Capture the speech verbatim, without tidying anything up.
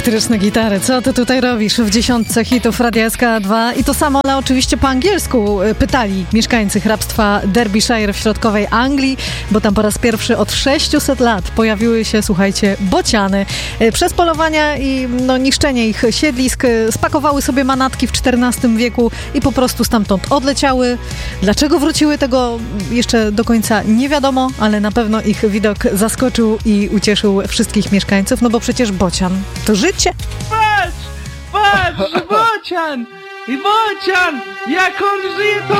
Elektryczne gitary, co ty tutaj robisz w dziesiątce hitów Radia S K dwa? I to samo, ale oczywiście po angielsku pytali mieszkańcy hrabstwa Derbyshire w środkowej Anglii, bo tam po raz pierwszy od sześciuset lat pojawiły się, słuchajcie, bociany. Przez polowania i no, niszczenie ich siedlisk spakowały sobie manatki w czternastym wieku i po prostu stamtąd odleciały. Dlaczego wróciły, tego jeszcze do końca nie wiadomo, ale na pewno ich widok zaskoczył i ucieszył wszystkich mieszkańców, no bo przecież bocian to życie. Patrz! Patrz! Bocian! I bocian! Jak on żyje, to